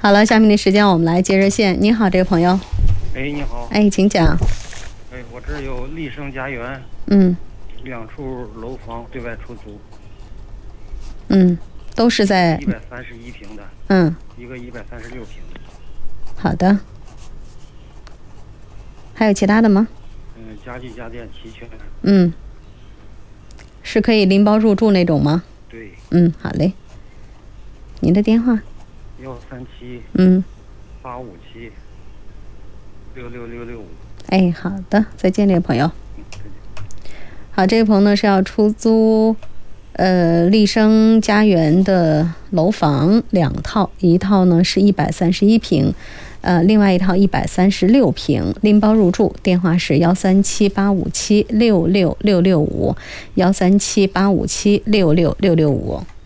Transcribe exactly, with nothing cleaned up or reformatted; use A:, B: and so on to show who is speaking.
A: 好了，下面的时间我们来接热线。你好，这位朋友。
B: 哎，你好。
A: 哎，请讲。
B: 哎，我这儿有丽生家园，
A: 嗯，
B: 两处楼房对外出租。
A: 嗯，都是在
B: 一百三十一平的。
A: 嗯，
B: 一个一百三十六平的。
A: 好的。还有其他的吗？
B: 嗯，家具家电齐全。
A: 嗯，是可以拎包入住那种吗？
B: 对。
A: 嗯，好嘞。您的电话？
B: 幺三七。
A: 嗯。
B: 八五七。六六六六五。
A: 哎，好的，再见，这位朋友。好，这位朋友呢是要出租，呃，丽生家园的楼房两套，一套呢是一百三十一平，呃，另外一套一百三十六平，拎包入住。电话是幺三七八五七六六六六五，幺三七八五七六六六六五。